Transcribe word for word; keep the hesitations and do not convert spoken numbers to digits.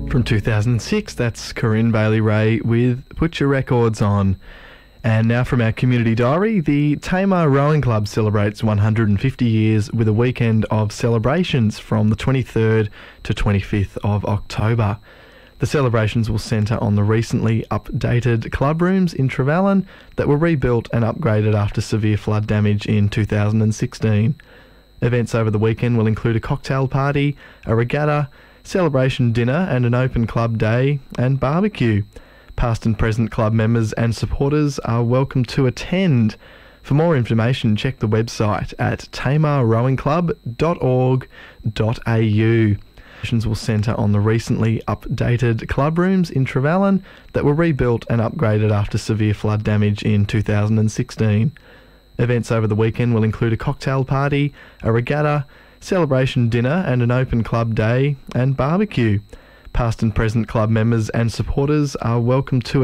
From two thousand six, that's Corinne Bailey Ray with Put Your Records On. And now from our community diary, the Tamar Rowing Club celebrates one hundred fifty years with a weekend of celebrations from the twenty-third to twenty-fifth of October. The celebrations will centre on the recently updated club rooms in Trevallyn that were rebuilt and upgraded after severe flood damage in two thousand sixteen. Events over the weekend will include a cocktail party, a regatta, celebration dinner and an open club day and barbecue. Past and present club members and supporters are welcome to attend. For more information, check the website at tamar rowing club dot org dot a u. Will centre on the recently updated club rooms in Trevallyn that were rebuilt and upgraded after severe flood damage in two thousand sixteen. Events over the weekend will include a cocktail party, a regatta, celebration dinner and an open club day and barbecue. Past and present club members and supporters are welcome to